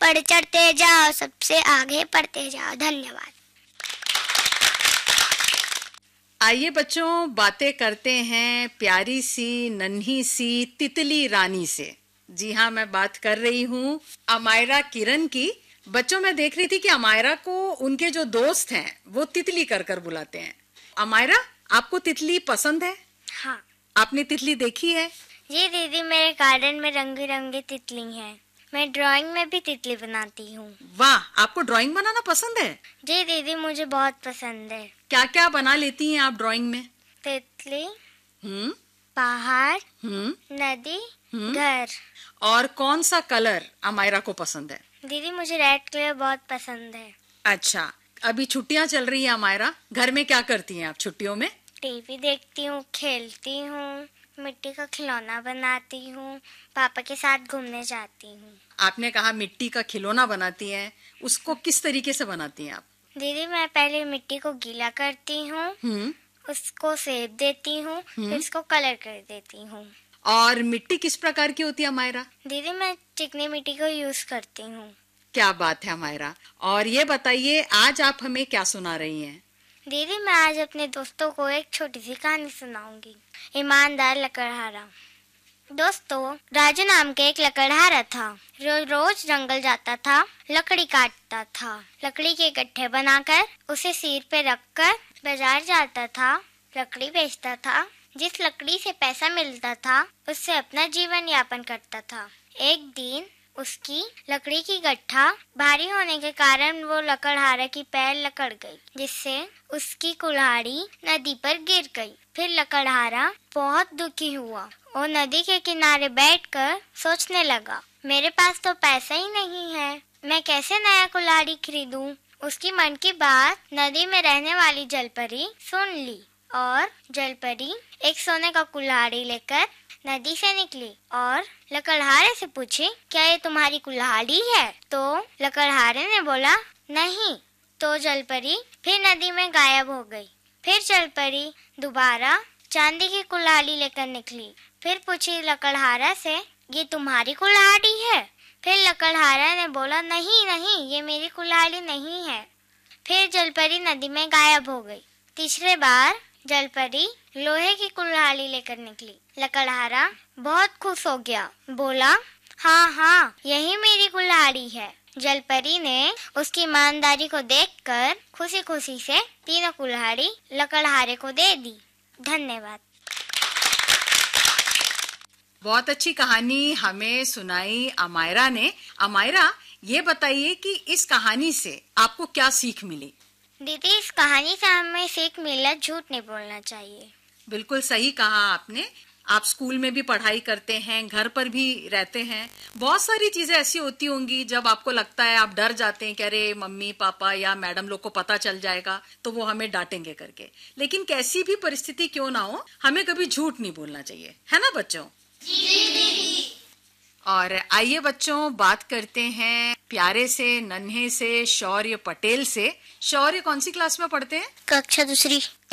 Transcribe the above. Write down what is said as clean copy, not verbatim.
बढ़ चढ़ते जाओ, सबसे आगे पढ़ते जाओ। धन्यवाद। आइए बच्चों, बातें करते हैं प्यारी सी नन्ही सी तितली रानी से। जी हाँ, मैं बात कर रही हूँ अमायरा किरण की। बच्चों, मैं देख रही थी कि अमायरा को उनके जो दोस्त हैं वो तितली कर कर बुलाते हैं। अमायरा, आपको तितली पसंद है? हाँ। आपने तितली देखी है? जी दीदी, मेरे गार्डन में रंग बिरंगी तितली हैं। मैं ड्राइंग में भी तितली बनाती हूँ। वाह, आपको ड्राइंग बनाना पसंद है? जी दीदी, मुझे बहुत पसंद है। क्या क्या बना लेती हैं आप ड्राइंग में? तितली, पहाड़, नदी, घर। और कौन सा कलर अमायरा को पसंद है? दीदी, मुझे रेड कलर बहुत पसंद है। अच्छा, अभी छुट्टियां चल रही है अमायरा, घर में क्या करती हैं आप छुट्टियों में? टीवी देखती हूँ, खेलती हूँ, मिट्टी का खिलौना बनाती हूँ, पापा के साथ घूमने जाती हूँ। आपने कहा मिट्टी का खिलौना बनाती हैं, उसको किस तरीके से बनाती हैं आप? दीदी, मैं पहले मिट्टी को गीला करती हूँ, उसको शेप देती हूँ, फिर उसको कलर कर देती हूँ। और मिट्टी किस प्रकार की होती है अमायरा? दीदी, मैं चिकनी मिट्टी को यूज करती हूँ। क्या बात है अमायरा। और ये बताइए, आज आप हमें क्या सुना रही हैं? दीदी, मैं आज अपने दोस्तों को एक छोटी सी कहानी सुनाऊंगी। ईमानदार लकड़हारा। दोस्तों, राजू नाम के एक लकड़हारा था। रोज रोज जंगल जाता था, लकड़ी काटता था, लकड़ी के गट्ठे बनाकर उसे सिर पे रखकर बाजार जाता था, लकड़ी बेचता था। जिस लकड़ी से पैसा मिलता था उससे अपना जीवन यापन करता था। एक दिन उसकी लकड़ी की गट्ठा भारी होने के कारण वो लकड़हारे की पैर लकड़ गई, जिससे उसकी कुल्हाड़ी नदी पर गिर गई। फिर लकड़हारा बहुत दुखी हुआ और नदी के किनारे बैठकर सोचने लगा, मेरे पास तो पैसा ही नहीं है, मैं कैसे नया कुल्हाड़ी खरीदूं? उसकी मन की बात नदी में रहने वाली जलपरी सुन ली और जलपरी एक सोने का कुल्हाड़ी लेकर नदी से निकली और लकड़हारे से पूछी, क्या ये तुम्हारी कुल्हाड़ी है? तो लकड़हारे ने बोला, नहीं। तो जलपरी फिर नदी में गायब हो गई। फिर जलपरी दोबारा चांदी की कुल्हाड़ी लेकर निकली। फिर पूछी लकड़हारा से, ये तुम्हारी कुल्हाड़ी है? फिर लकड़हारा ने बोला, नहीं नहीं, ये मेरी कुल्हाड़ी नहीं है। फिर जलपरी नदी में गायब हो गई। तीसरे बार जलपरी लोहे की कुल्हाड़ी लेकर निकली। लकड़हारा बहुत खुश हो गया, बोला, हाँ हाँ, यही मेरी कुल्हाड़ी है। जलपरी ने उसकी ईमानदारी को देखकर खुशी खुशी से तीनों कुल्हाड़ी लकड़हारे को दे दी। धन्यवाद। बहुत अच्छी कहानी हमें सुनाई अमायरा ने। अमायरा, ये बताइए कि इस कहानी से आपको क्या सीख मिली? दीदी, इस कहानी से हमें सीख मिला, झूठ नहीं बोलना चाहिए। बिल्कुल सही कहा आपने। आप स्कूल में भी पढ़ाई करते हैं, घर पर भी रहते हैं, बहुत सारी चीजें ऐसी होती होंगी जब आपको लगता है, आप डर जाते हैं कि अरे मम्मी पापा या मैडम लोग को पता चल जाएगा तो वो हमें डांटेंगे करके। लेकिन कैसी भी परिस्थिति क्यों ना हो, हमें कभी झूठ नहीं बोलना चाहिए, है ना बच्चों? जी। और आइए बच्चों, बात करते हैं प्यारे से नन्हे से शौर्य पटेल से। शौर्य कौन सी क्लास में पढ़ते हैं? कक्षा दूसरी।